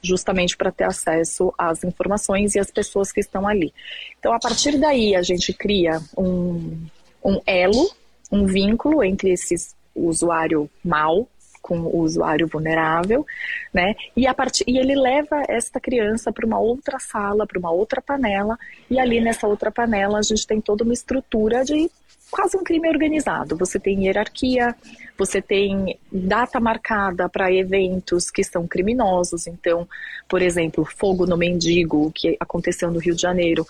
justamente para ter acesso às informações e às pessoas que estão ali. Então, a partir daí, a gente cria um elo, um vínculo entre o usuário mau com o usuário vulnerável, né? E ele leva esta criança para uma outra sala, para uma outra panela, e ali nessa outra panela a gente tem toda uma estrutura de quase um crime organizado. Você tem hierarquia, você tem data marcada para eventos que são criminosos. Então, por exemplo, fogo no mendigo, que aconteceu no Rio de Janeiro,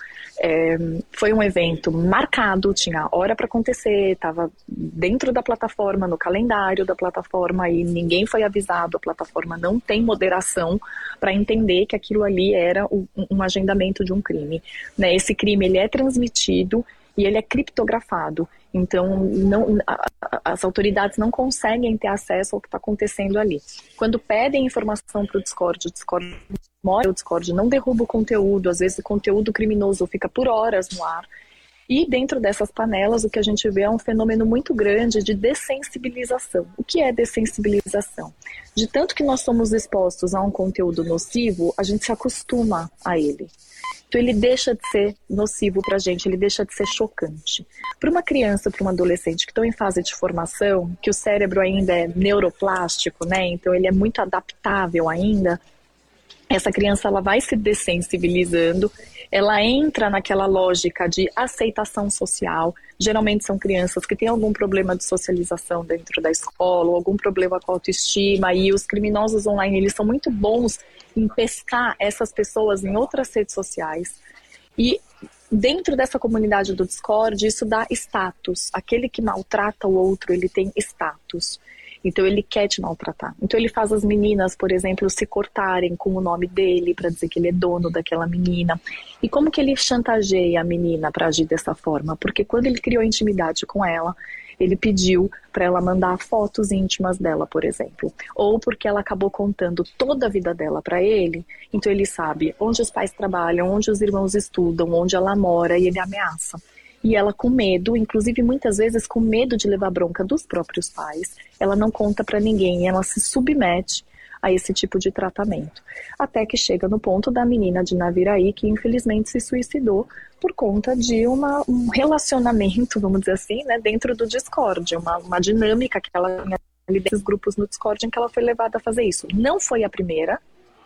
foi um evento marcado, tinha hora para acontecer, estava dentro da plataforma, no calendário da plataforma, e ninguém foi avisado. A plataforma não tem moderação para entender que aquilo ali era um agendamento de um crime, né? Esse crime ele é transmitido e ele é criptografado, então as autoridades não conseguem ter acesso ao que está acontecendo ali. Quando pedem informação para o Discord mora o Discord, não derruba o conteúdo, às vezes o conteúdo criminoso fica por horas no ar. E dentro dessas panelas o que a gente vê é um fenômeno muito grande de dessensibilização. O que é dessensibilização? De tanto que nós somos expostos a um conteúdo nocivo, a gente se acostuma a ele. Então ele deixa de ser nocivo para a gente, ele deixa de ser chocante. Para uma criança, para um adolescente que estão em fase de formação, que o cérebro ainda é neuroplástico, né? Então ele é muito adaptável ainda, essa criança ela vai se dessensibilizando, ela entra naquela lógica de aceitação social. Geralmente são crianças que têm algum problema de socialização dentro da escola, ou algum problema com autoestima, e os criminosos online eles são muito bons em pescar essas pessoas em outras redes sociais. E dentro dessa comunidade do Discord, isso dá status. Aquele que maltrata o outro, ele tem status. Então ele quer te maltratar. Então ele faz as meninas, por exemplo, se cortarem com o nome dele para dizer que ele é dono daquela menina. E como que ele chantageia a menina para agir dessa forma? Porque quando ele criou intimidade com ela, ele pediu para ela mandar fotos íntimas dela, por exemplo. Ou porque ela acabou contando toda a vida dela para ele, então ele sabe onde os pais trabalham, onde os irmãos estudam, onde ela mora, e ele ameaça. E ela com medo, inclusive muitas vezes com medo de levar bronca dos próprios pais, ela não conta para ninguém, ela se submete a esse tipo de tratamento. Até que chega no ponto da menina de Naviraí, que infelizmente se suicidou por conta de um relacionamento, vamos dizer assim, né, dentro do Discord, uma dinâmica que ela tinha ali desses grupos no Discord em que ela foi levada a fazer isso. Não foi a primeira,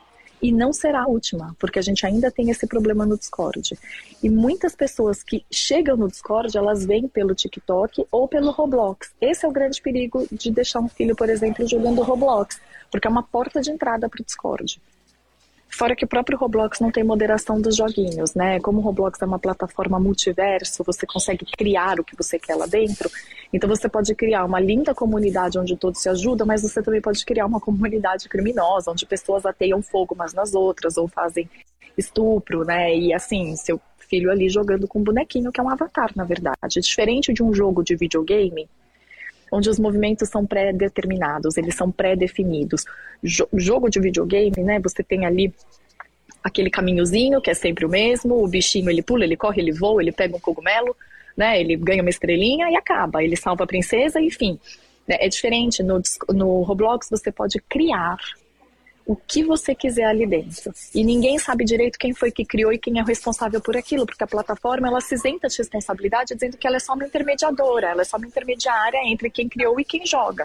e não será a última, porque a gente ainda tem esse problema no Discord. E muitas pessoas que chegam no Discord, elas vêm pelo TikTok ou pelo Roblox. Esse é o grande perigo de deixar um filho, por exemplo, jogando Roblox, porque é uma porta de entrada para o Discord. Fora que o próprio Roblox não tem moderação dos joguinhos, né? Como o Roblox é uma plataforma multiverso, você consegue criar o que você quer lá dentro. Então você pode criar uma linda comunidade onde todos se ajudam, mas você também pode criar uma comunidade criminosa, onde pessoas ateiam fogo umas nas outras, ou fazem estupro, né? E assim, seu filho ali jogando com um bonequinho, que é um avatar, na verdade. Diferente de um jogo de videogame, onde os movimentos são pré-determinados, eles são pré-definidos. Jogo de videogame, né, você tem ali aquele caminhozinho que é sempre o mesmo, o bichinho ele pula, ele corre, ele voa, ele pega um cogumelo, né, ele ganha uma estrelinha e acaba, ele salva a princesa, enfim. É diferente, no Roblox você pode criar o que você quiser ali dentro. E ninguém sabe direito quem foi que criou e quem é o responsável por aquilo, porque a plataforma ela se isenta de responsabilidade dizendo que ela é só uma intermediadora, ela é só uma intermediária entre quem criou e quem joga.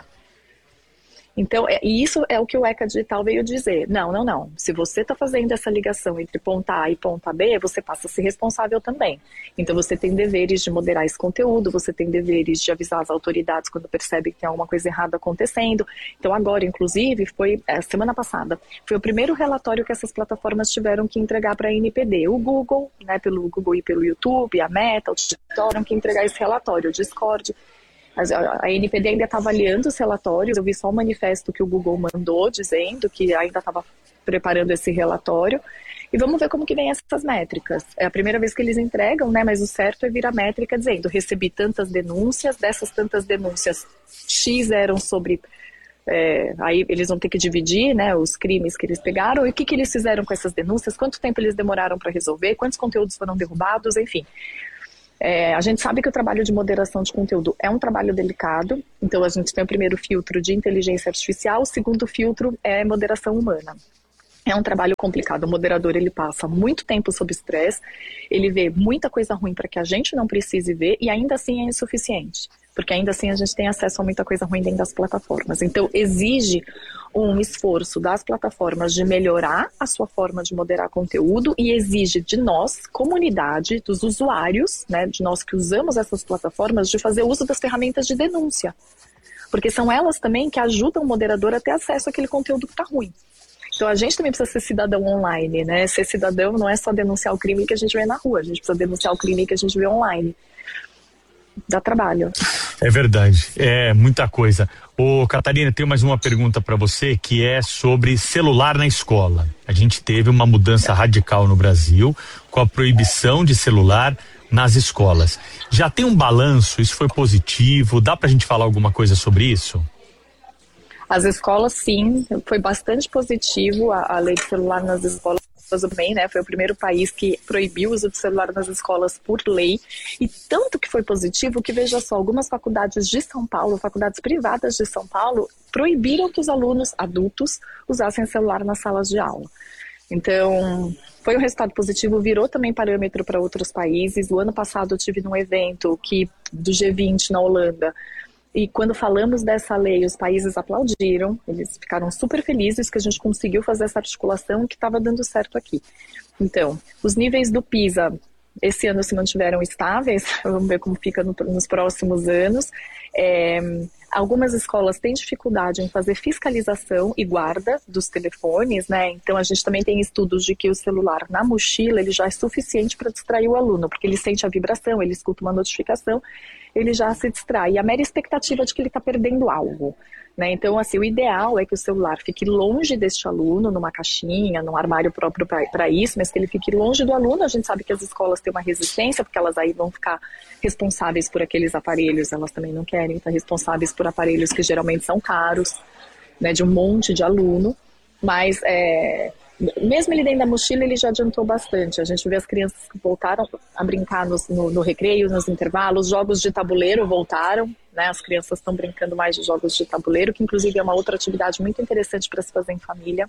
Então, e isso é o que o ECA Digital veio dizer. Não. Se você está fazendo essa ligação entre ponta A e ponta B, você passa a ser responsável também. Então, você tem deveres de moderar esse conteúdo, você tem deveres de avisar as autoridades quando percebe que tem alguma coisa errada acontecendo. Então, agora, inclusive, foi semana passada, foi o primeiro relatório que essas plataformas tiveram que entregar para a NPD. O Google, né, pelo Google e pelo YouTube, a Meta, o TikTok, tiveram que entregar esse relatório, o Discord. A NPD ainda está avaliando os relatórios, eu vi só o manifesto que o Google mandou, dizendo que ainda estava preparando esse relatório. E vamos ver como que vem essas métricas. É a primeira vez que eles entregam, né? Mas o certo é vir a métrica dizendo, recebi tantas denúncias, dessas tantas denúncias, X eram sobre... aí eles vão ter que dividir, né, os crimes que eles pegaram, e o que eles fizeram com essas denúncias, quanto tempo eles demoraram para resolver, quantos conteúdos foram derrubados, enfim. A gente sabe que o trabalho de moderação de conteúdo é um trabalho delicado, então a gente tem o primeiro filtro de inteligência artificial, o segundo filtro é moderação humana. É um trabalho complicado. O moderador, ele passa muito tempo sob estresse, ele vê muita coisa ruim para que a gente não precise ver e ainda assim é insuficiente, porque ainda assim a gente tem acesso a muita coisa ruim dentro das plataformas. Então, exige um esforço das plataformas de melhorar a sua forma de moderar conteúdo e exige de nós, comunidade, dos usuários, né, de nós que usamos essas plataformas, de fazer uso das ferramentas de denúncia, porque são elas também que ajudam o moderador a ter acesso àquele conteúdo que está ruim. Então, a gente também precisa ser cidadão online, né? Ser cidadão não é só denunciar o crime que a gente vê na rua, a gente precisa denunciar o crime que a gente vê online. Dá trabalho. É verdade, é muita coisa. Ô, Catarina, tenho mais uma pergunta para você, que é sobre celular na escola. A gente teve uma mudança radical no Brasil com a proibição de celular nas escolas. Já tem um balanço? Isso foi positivo? Dá pra gente falar alguma coisa sobre isso? As escolas, sim, foi bastante positivo a lei de celular nas escolas também, né? Foi o primeiro país que proibiu o uso de celular nas escolas por lei, e tanto que foi positivo que, veja só, algumas faculdades de São Paulo, faculdades privadas de São Paulo, proibiram que os alunos adultos usassem celular nas salas de aula. Então, foi um resultado positivo, virou também parâmetro para outros países. O ano passado eu tive num evento do G20 na Holanda, e quando falamos dessa lei, os países aplaudiram, eles ficaram super felizes que a gente conseguiu fazer essa articulação que estava dando certo aqui. Então, os níveis do PISA esse ano se mantiveram estáveis, vamos ver como fica nos próximos anos. Algumas escolas têm dificuldade em fazer fiscalização e guarda dos telefones, né? Então a gente também tem estudos de que o celular na mochila ele já é suficiente para distrair o aluno, porque ele sente a vibração, ele escuta uma notificação, ele já se distrai. E a mera expectativa de que ele está perdendo algo, né? Então, assim, o ideal é que o celular fique longe deste aluno, numa caixinha, num armário próprio para isso, mas que ele fique longe do aluno. A gente sabe que as escolas têm uma resistência, porque elas aí vão ficar responsáveis por aqueles aparelhos, elas também não querem estar responsáveis por aparelhos que geralmente são caros, né, de um monte de aluno, mas mesmo ele dentro da mochila, ele já adiantou bastante. A gente vê as crianças que voltaram a brincar no recreio, nos intervalos, jogos de tabuleiro voltaram, né? As crianças estão brincando mais de jogos de tabuleiro, que inclusive é uma outra atividade muito interessante para se fazer em família.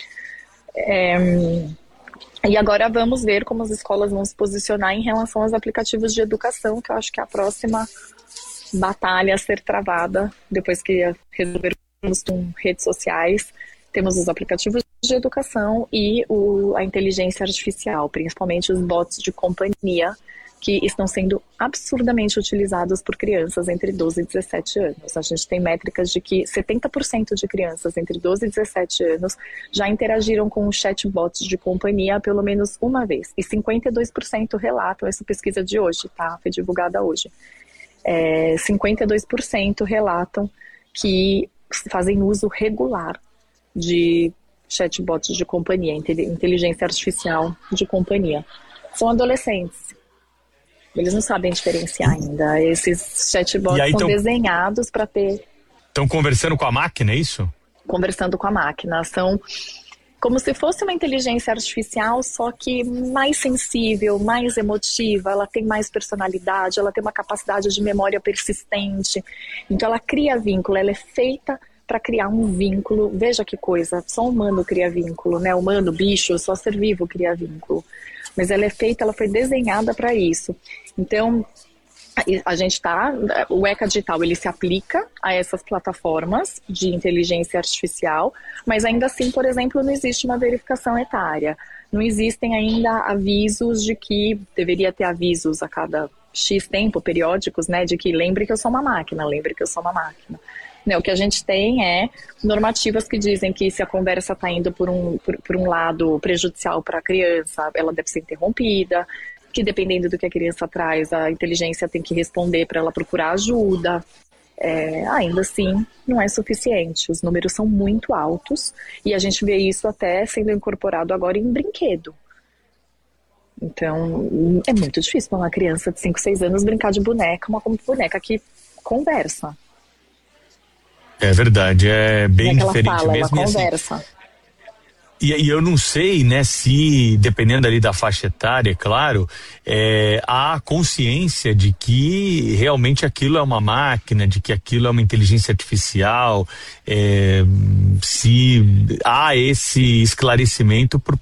E agora vamos ver como as escolas vão se posicionar em relação aos aplicativos de educação, que eu acho que é a próxima batalha a ser travada, depois que resolvermos com redes sociais. Temos os aplicativos de educação e a inteligência artificial, principalmente os bots de companhia, que estão sendo absurdamente utilizados por crianças entre 12 e 17 anos. A gente tem métricas de que 70% de crianças entre 12 e 17 anos já interagiram com os chatbots de companhia pelo menos uma vez. E 52% relatam, essa pesquisa de hoje, tá? Foi divulgada hoje. 52% relatam que fazem uso regular de chatbots de companhia, inteligência artificial de companhia. São adolescentes. Eles não sabem diferenciar ainda. Esses chatbots aí, são desenhados para ter... Estão conversando com a máquina, é isso? Conversando com a máquina. São como se fosse uma inteligência artificial, só que mais sensível, mais emotiva, ela tem mais personalidade, ela tem uma capacidade de memória persistente. Então ela cria vínculo, ela é feita para criar um vínculo. Veja que coisa, só humano cria vínculo, né? Humano, bicho, só ser vivo cria vínculo. Mas ela é feita, ela foi desenhada para isso. Então, a gente o ECA Digital, ele se aplica a essas plataformas de inteligência artificial, mas ainda assim, por exemplo, não existe uma verificação etária. Não existem ainda avisos de que deveria ter avisos a cada X tempo, periódicos, né? De que lembre que eu sou uma máquina, lembre que eu sou uma máquina. Não, o que a gente tem é normativas que dizem que se a conversa está indo por um lado prejudicial para a criança, ela deve ser interrompida, que dependendo do que a criança traz, a inteligência tem que responder para ela procurar ajuda. Ainda assim, não é suficiente. Os números são muito altos e a gente vê isso até sendo incorporado agora em brinquedo. Então, é muito difícil para uma criança de 5, 6 anos brincar de boneca, uma boneca que conversa. É verdade, é bem diferente fala, mesmo. Ela conversa. Assim, E eu não sei, né, se, dependendo ali da faixa etária, é claro, há consciência de que realmente aquilo é uma máquina, de que aquilo é uma inteligência artificial, se há esse esclarecimento por